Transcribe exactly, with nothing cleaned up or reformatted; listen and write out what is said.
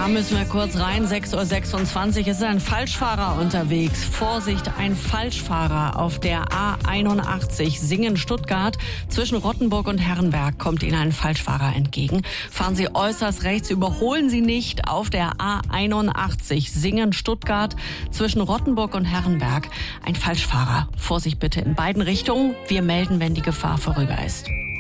Da müssen wir kurz rein. sechs Uhr sechsundzwanzig ist ein Falschfahrer unterwegs. Vorsicht, ein Falschfahrer auf der A einundachtzig Singen-Stuttgart. Zwischen Rottenburg und Herrenberg kommt Ihnen ein Falschfahrer entgegen. Fahren Sie äußerst rechts, überholen Sie nicht auf der A einundachtzig Singen-Stuttgart. Zwischen Rottenburg und Herrenberg ein Falschfahrer. Vorsicht bitte in beiden Richtungen. Wir melden, wenn die Gefahr vorüber ist.